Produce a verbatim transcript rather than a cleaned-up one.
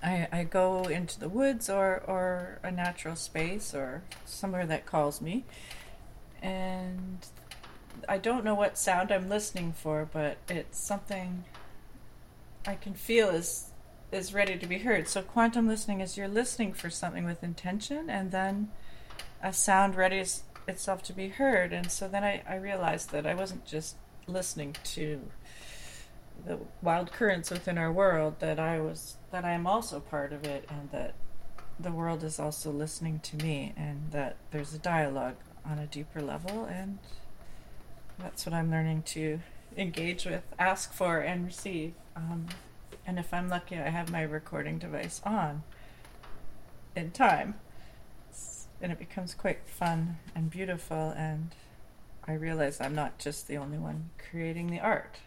I, I go into the woods or, or a natural space or somewhere that calls me, and I don't know what sound I'm listening for, but it's something I can feel is is ready to be heard. So quantum listening is you're listening for something with intention, and then a sound readies itself to be heard. And so then I, I realized that I wasn't just listening to the wild currents within our world, that I was that I am also part of it, and that the world is also listening to me, and that there's a dialogue on a deeper level. And that's what I'm learning to engage with, ask for, and receive. Um, and if I'm lucky, I have my recording device on in time, and it becomes quite fun and beautiful. And I realize I'm not just the only one creating the art.